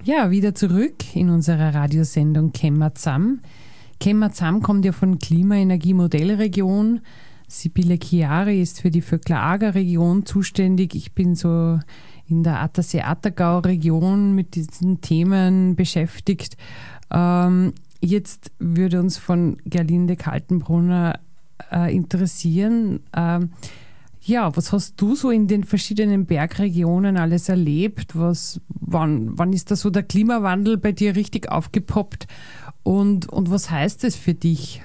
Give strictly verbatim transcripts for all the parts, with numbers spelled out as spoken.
Ja, wieder zurück in unserer Radiosendung Kämmen wir zusammen. Kämmen wir zusammen kommt ja von Klimaenergie-Modellregion. Sibylle Chiari ist für die Vöckler-Ager-Region zuständig. Ich bin so in der Attersee-Attergau-Region mit diesen Themen beschäftigt. Ähm, jetzt würde uns von Gerlinde Kaltenbrunner äh, interessieren, ähm, ja, was hast du so in den verschiedenen Bergregionen alles erlebt? Was, wann, wann ist da so der Klimawandel bei dir richtig aufgepoppt? Und, und was heißt das für dich?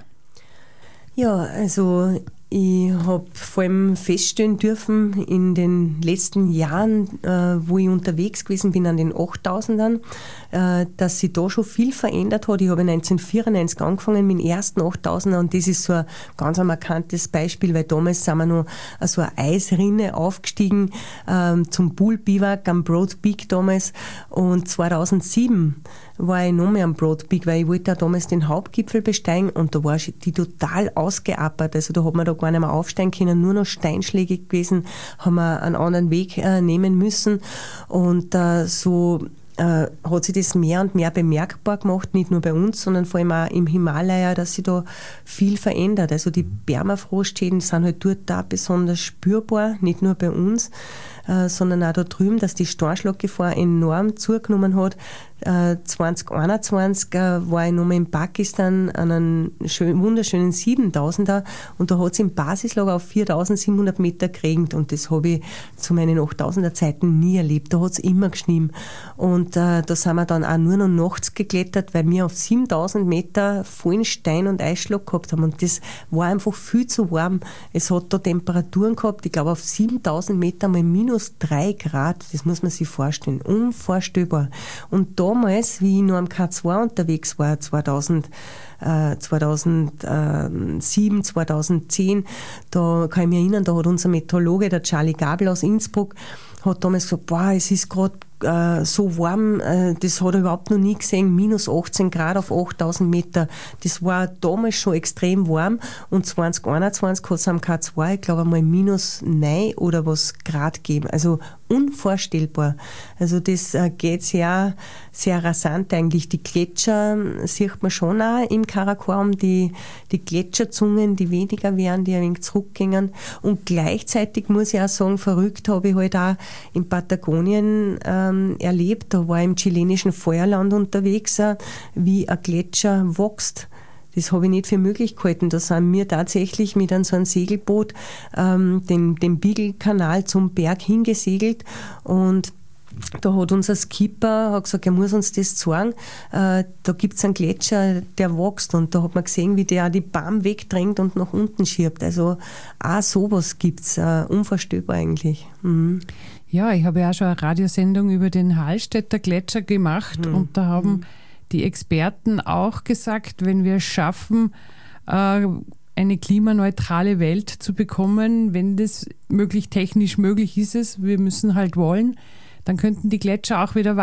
Ja, also ich habe vor allem feststellen dürfen in den letzten Jahren, äh, wo ich unterwegs gewesen bin an den achttausendern, äh, dass sich da schon viel verändert hat. Ich habe neunzehnhundertvierundneunzig angefangen mit dem ersten achttausender und das ist so ein ganz ein markantes Beispiel, weil damals sind wir noch so eine Eisrinne aufgestiegen ähm, zum Bullbiwak am Broad Peak damals und zweitausendsieben war ich noch mehr am Broad Peak, weil ich wollte auch damals den Hauptgipfel besteigen und da war die total ausgeappert. Also da hat man da gar nicht mehr aufsteigen können, nur noch Steinschläge gewesen, haben wir einen anderen Weg äh, nehmen müssen und äh, so äh, hat sich das mehr und mehr bemerkbar gemacht, nicht nur bei uns, sondern vor allem auch im Himalaya, dass sich da viel verändert. Also die Permafrostschäden sind halt dort da besonders spürbar, nicht nur bei uns, äh, sondern auch da drüben, dass die Steinschlaggefahr enorm zugenommen hat. Äh, zwanzig einundzwanzig äh, war ich nochmal in Pakistan an einem schön, wunderschönen siebentausender und da hat es im Basislager auf viertausendsiebenhundert Meter geregnet und das habe ich zu meinen achttausender Zeiten nie erlebt. Da hat es immer geschnien und äh, da sind wir dann auch nur noch nachts geklettert, weil wir auf siebentausend Meter vollen Stein- und Eisschlag gehabt haben und das war einfach viel zu warm. Es hat da Temperaturen gehabt, ich glaube auf siebentausend Meter mal minus drei Grad, das muss man sich vorstellen, unvorstellbar. Und da damals, wie ich noch am K zwei unterwegs war, zweitausend, äh, zweitausendsieben, zweitausendzehn, da kann ich mich erinnern, da hat unser Meteorologe, der Charlie Gabel aus Innsbruck, hat damals gesagt, boah, es ist gerade äh, so warm, äh, das hat er überhaupt noch nie gesehen, minus achtzehn Grad auf achttausend Meter. Das war damals schon extrem warm und zwanzig einundzwanzig hat es am K zwei, ich glaube einmal minus neun oder was Grad gegeben. Also unvorstellbar. Also das äh, geht sehr, sehr rasant eigentlich. Die Gletscher sieht man schon auch im Karakoram, die, die Gletscherzungen, die weniger werden, die ein wenig zurückgehen. Und gleichzeitig muss ich auch sagen, verrückt habe ich halt auch in Patagonien ähm, erlebt. Da war ich im chilenischen Feuerland unterwegs, äh, wie ein Gletscher wächst. Das habe ich nicht für möglich gehalten. Da sind wir tatsächlich mit einem so einem Segelboot ähm, den, den Beagle-Kanal zum Berg hingesegelt und da hat unser Skipper hat gesagt, er muss uns das zeigen. Äh, da gibt es einen Gletscher, der wächst und da hat man gesehen, wie der auch die Baum wegdrängt und nach unten schiebt. Also auch sowas gibt es, äh, unvorstellbar eigentlich. Mhm. Ja, ich habe ja auch schon eine Radiosendung über den Hallstätter Gletscher gemacht mhm. und da haben mhm. die Experten auch gesagt, wenn wir es schaffen, äh, eine klimaneutrale Welt zu bekommen, wenn das möglich technisch möglich ist es, wir müssen halt wollen, dann könnten die Gletscher auch wieder